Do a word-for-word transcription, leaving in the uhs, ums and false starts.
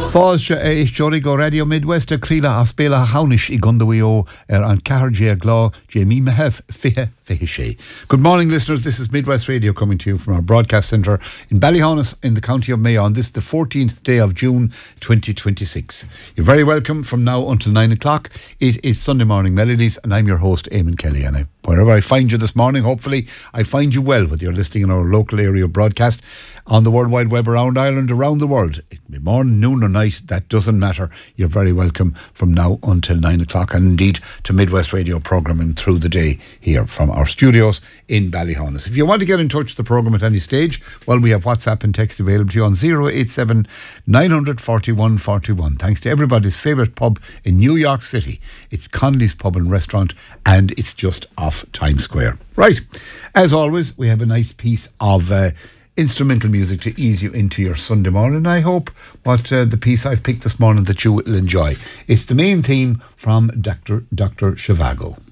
Fáilte é is teoraigh go Radio Midwest a críla a spéla a chaunis i gundawí ó ar an cahar dé a glá dé mí me hef fihe fihe sé. Good morning, listeners. This is Midwest Radio coming to you from our broadcast centre in Ballyhonus in the county of Mayo on this the fourteenth day of June twenty twenty-six. You're very welcome from now until nine o'clock. It is Sunday Morning Melodies and I'm your host Eamon Kelly, and I, wherever I find you this morning, hopefully I find you well, whether you're listening in our local area broadcast on the World Wide Web around Ireland, around the world. It can be morning, noon or night, that doesn't matter. You're very welcome from now until nine o'clock, and indeed to Midwest Radio programming through the day here from our studios in Ballyhonus. If you want to get in touch with the programme at any stage, well, we have WhatsApp and text available to you on zero eight seven nine four one four one. Thanks to everybody's favourite pub in New York City. It's Connolly's Pub and Restaurant, and it's just off Times Square. Right, as always, we have a nice piece of uh, instrumental music to ease you into your Sunday morning. I hope what uh, the piece I've picked this morning that you will enjoy. It's the main theme from Doctor Doctor Zhivago.